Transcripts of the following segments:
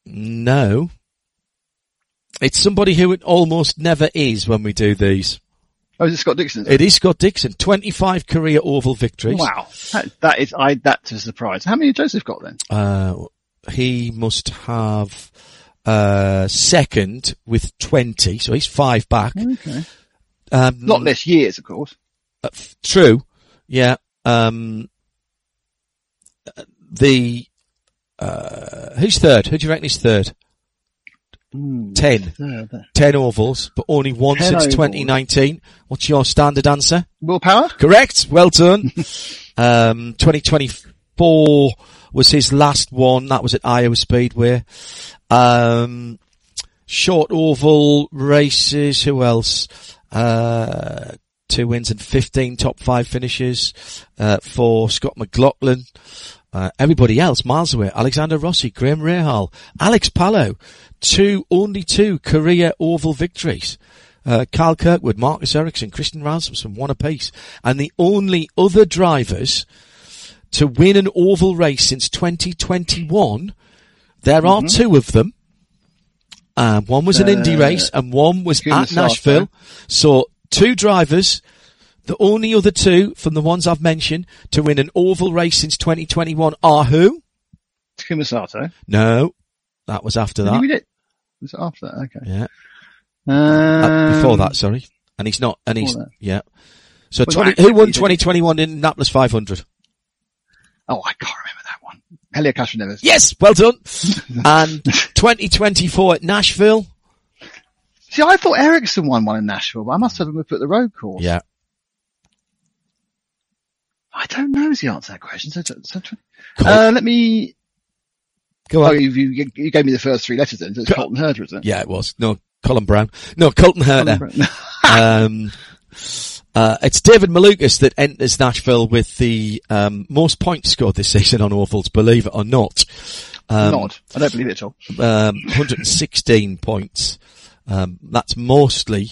No. It's somebody who it almost never is when we do these. Oh, is it Scott Dixon? It is Scott Dixon. 25 career Oval victories. Wow. That's a surprise. How many has Joseph got then? He must have, second with 20, so he's 5 back. Okay. Not less years, of course. True. Yeah. Who's third? Who do you reckon is third? 10. 10 ovals, but only one since 2019. What's your standard answer? Will Power? Correct. Well done. 2024 was his last one. That was at Iowa Speedway. Short oval races. Who else? 2 wins and 15 top 5 finishes, for Scott McLaughlin. Everybody else miles away. Alexander Rossi, Graham Rahal, Alex Palou. Only two career oval victories. Kyle Kirkwood, Marcus Ericsson, Christian Rasmussen, one apiece. And the only other drivers to win an oval race since 2021, there are 2 of them. One was an Indy race and one was at Nashville. So 2 drivers, the only other 2 from the ones I've mentioned to win an oval race since 2021 are who? Takuma Sato. No, that was after that. Was it after that? Okay. Yeah. Before that, sorry. And he's not, and he's, yeah. So who won 2021 in Indianapolis 500? Oh, I can't remember that one. Helio Castroneves. Yes, well done. And 2024 at Nashville. See, I thought Ericsson won one in Nashville, but I must have him up at the road course. Yeah. I don't know is the answer to that question. Let me... Go on. Oh, you gave me the first 3 letters then, so it's Colton Herter, isn't it? Yeah, it was. No, Colin Brown. No, Colton Herter. It's David Malukas that enters Nashville with the most points scored this season on ovals, believe it or not. I don't believe it at all. 116 points. That's mostly,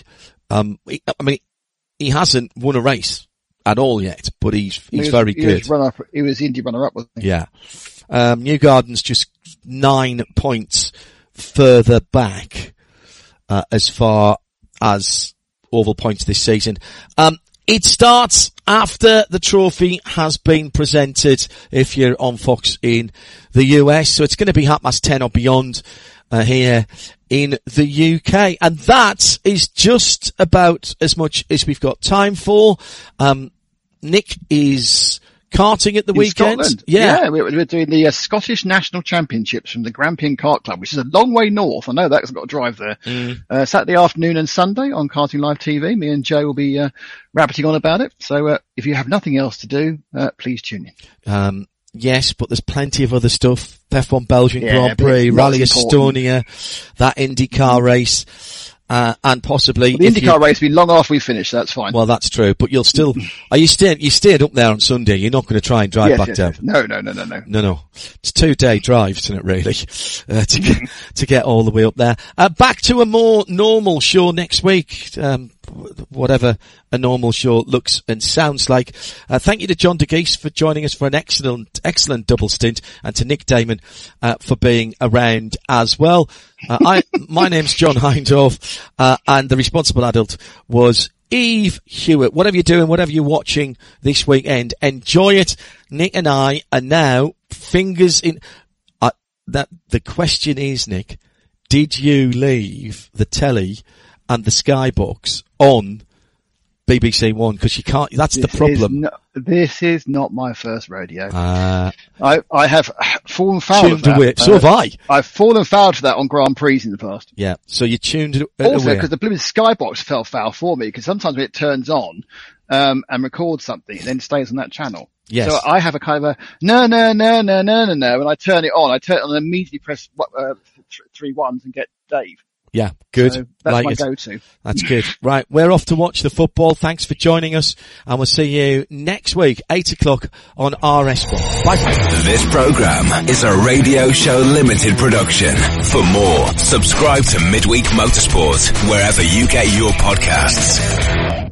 he hasn't won a race at all yet, but he's very good. He was Indy runner-up, wasn't he? Yeah. Newgarden's just 9 points further back, as far as oval points this season. It starts after the trophy has been presented if you're on Fox in the US. So it's going to be 10:30 or beyond, here in the UK. And that is just about as much as we've got time for. Nick is karting at the weekend. Scotland. Yeah, we're doing the Scottish National Championships from the Grampian Kart Club, which is a long way north. I know that 'cause I've got to drive there. Saturday afternoon and Sunday on Karting Live TV. Me and Joe will be rabbiting on about it. So if you have nothing else to do, please tune in. Yes, but there's plenty of other stuff. F1 Belgian Grand Prix, Rally Estonia, that IndyCar race. And possibly... the IndyCar race will be long after we finish, so that's fine. Well, that's true, but you'll still... you stayed up there on Sunday, you're not going to try and drive back down? No. No. It's 2-day drive, isn't it, really? To get all the way up there. Back to a more normal show next week. Whatever a normal show looks and sounds like. Thank you to John DeGeese for joining us for an excellent double stint, and to Nick Damon, for being around as well. My name's John Hindhaugh, and the responsible adult was Eve Hewitt. Whatever you're doing, whatever you're watching this weekend, enjoy it. Nick and I are now fingers in, the question is, Nick, did you leave the telly and the Skybox on BBC One? Because you can't, that's the problem. This is not my first rodeo. I have fallen foul of that. Away. So have I. I've fallen foul for that on Grand Prix in the past. Yeah, so you tuned it also, because the blooming Skybox fell foul for me, because sometimes when it turns on, and records something, it then stays on that channel. Yes. So I have a kind of a, no, when I turn it on and immediately press 3 ones and get Dave. Yeah, good. So that's my go-to. That's good. Right, we're off to watch the football. Thanks for joining us, and we'll see you next week, 8:00 on RS1. Bye. This program is a Radio Show Limited production. For more, subscribe to Midweek Motorsport wherever you get your podcasts.